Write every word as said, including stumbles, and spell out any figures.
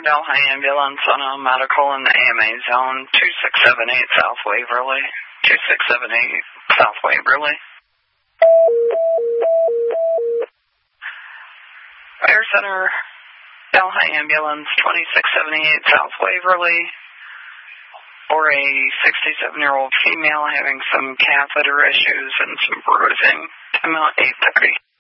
Center, Delhi Ambulance on a medical in the A M A zone, two six seven eight South Waverly. two six seven eight South Waverly. Fire Center, Delhi Ambulance, twenty-six seventy-eight South Waverly, or a sixty-seven-year-old female having some catheter issues and some bruising. Time out eight thirty.